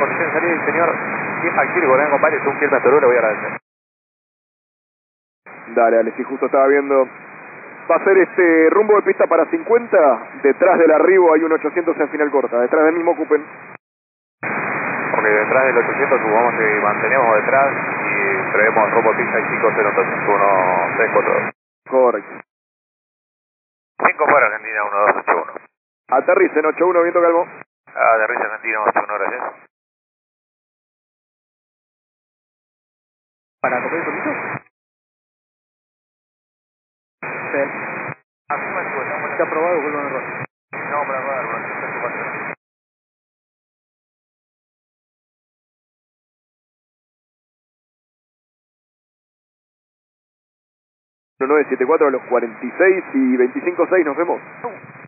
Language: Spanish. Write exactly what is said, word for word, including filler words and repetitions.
condición de salir, señor. diez Maxil, con compadre, un firme hasta luego, le voy a agradecer. Dale, dale, si justo estaba viendo. Va a ser este rumbo de pista para cincuenta. Detrás del arribo hay un ochocientos en final corta. Detrás del mismo ocupen. Porque detrás del ochocientos subamos y mantenemos detrás y traemos rumbo de pista y cinco cero dos cinco uno tres cuatro dos. Correcto. cinco para Argentina uno dos ocho uno. Aterricen ocho uno, viento calmo. Aterriza Argentina ocho uno, gracias. ¿Para comer un poquito? Sí. Afirmativo, estamos Está aprobado, vuelvo a error. no, para rodar, bro. nueve siete cuatro a los cuarenta y seis y veinticinco seis, nos vemos.